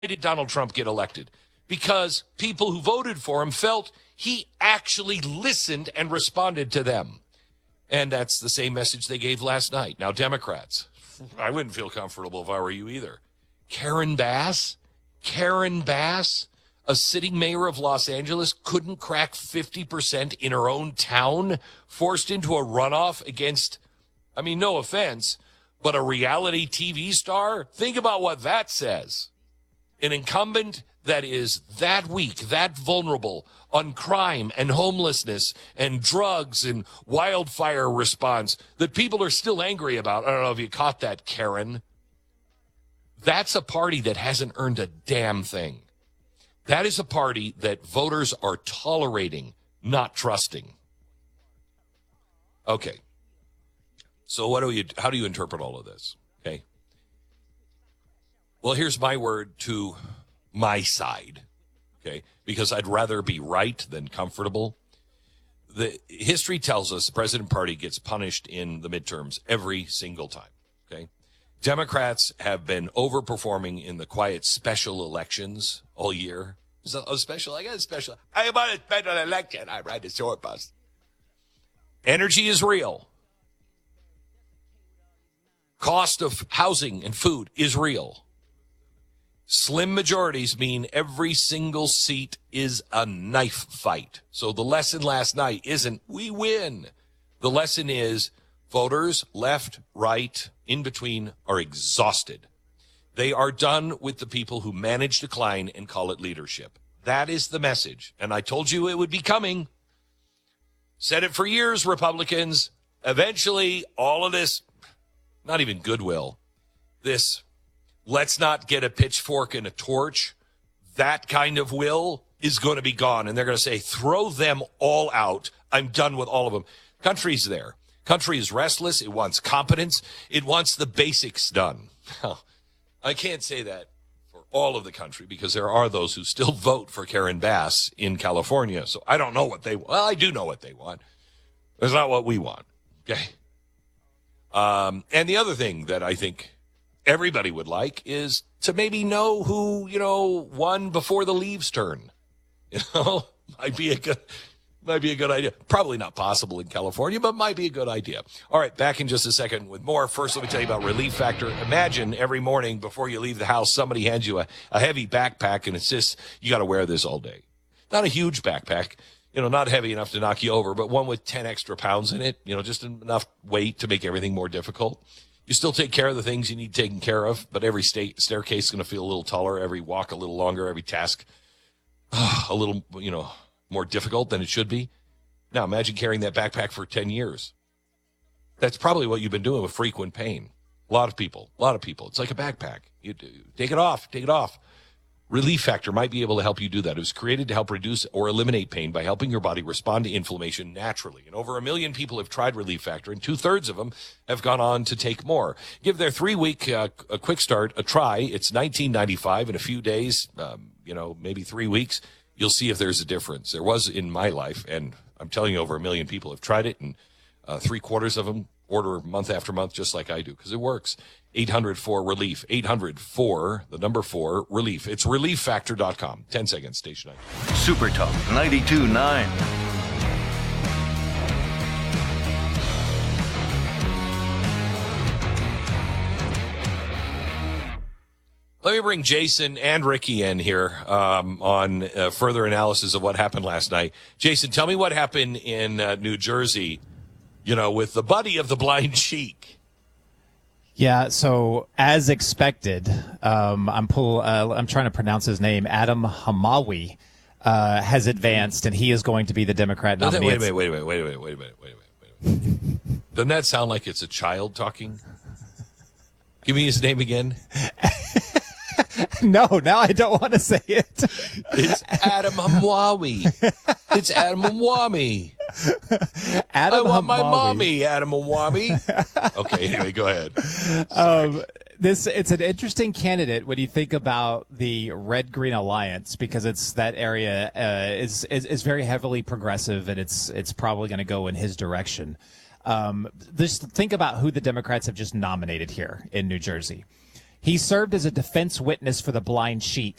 did Donald Trump get elected? Because people who voted for him felt he actually listened and responded to them. And that's the same message they gave last night. Now, Democrats, I wouldn't feel comfortable if I were you either. Karen Bass, a sitting mayor of Los Angeles, couldn't crack 50% in her own town, forced into a runoff against, I mean, no offense, but a reality TV star? Think about what that says. An incumbent that is that weak, that vulnerable on crime and homelessness and drugs and wildfire response that people are still angry about. I don't know if you caught that, Karen. That's a party that hasn't earned a damn thing. That is a party that voters are tolerating, not trusting. Okay. So how do you interpret all of this? Okay. Well, here's my word to my side, okay, because I'd rather be right than comfortable. The history tells us the president party gets punished in the midterms every single time, okay? Democrats have been overperforming in the quiet special elections all year. So, special? I got a special. I about a special election. I ride the short bus. Energy is real. Cost of housing and food is real. Slim majorities mean every single seat is a knife fight. So the lesson last night isn't we win. The lesson is voters, left, right, in between, are exhausted. They are done with the people who manage decline and call it leadership. That is the message. And I told you it would be coming. Said it for years, Republicans. Eventually, all of this, not even goodwill, this let's not get a pitchfork and a torch, that kind of will is going to be gone. And they're going to say, throw them all out. I'm done with all of them. Country's there. Country is restless. It wants competence. It wants the basics done. I can't say that for all of the country because there are those who still vote for Karen Bass in California. So I don't know what they want. Well, I do know what they want. It's not what we want. Okay. And the other thing that I think everybody would like is to maybe know who, won before the leaves turn. Might be a good idea. Probably not possible in California, but might be a good idea. All right, back in just a second with more. First, let me tell you about Relief Factor. Imagine every morning before you leave the house, somebody hands you a heavy backpack and insists you got to wear this all day. Not a huge backpack, not heavy enough to knock you over, but one with 10 extra pounds in it, just enough weight to make everything more difficult. You still take care of the things you need taken care of, but every staircase is going to feel a little taller, every walk a little longer, every task a little, more difficult than it should be. Now, imagine carrying that backpack for 10 years. That's probably what you've been doing with frequent pain. A lot of people. It's like a backpack. You take it off. Relief Factor might be able to help you do that. It was created to help reduce or eliminate pain by helping your body respond to inflammation naturally. And over 1 million people have tried Relief Factor, and 2/3 of them have gone on to take more. Give their 3-week a quick start a try. It's $19.95 in a few days, maybe 3 weeks. You'll see if there's a difference. There was in my life, and I'm telling you, over 1 million people have tried it, and 3/4 of them order month after month just like I do because it works. 800-4-RELIEF. 800-4-RELIEF. It's relieffactor.com. 10 seconds, station 9. Super Talk 92.9. Let me bring Jason and Ricky in here on further analysis of what happened last night. Jason, tell me what happened in New Jersey, with the buddy of the blind sheik. Yeah, so as expected, I'm trying to pronounce his name. Adam Hamawi has advanced, and he is going to be the Democrat nominee. Wait a minute. Doesn't that sound like it's a child talking? Give me his name again. No, now I don't want to say it. It's Adam Hamawi. It's Adam Hamawi. I want my mommy, Adam Hamawi. Okay, anyway, go ahead. It's an interesting candidate when you think about the Red Green Alliance because it's that area is very heavily progressive and it's probably going to go in his direction. Just think about who the Democrats have just nominated here in New Jersey. He served as a defense witness for the Blind Sheik.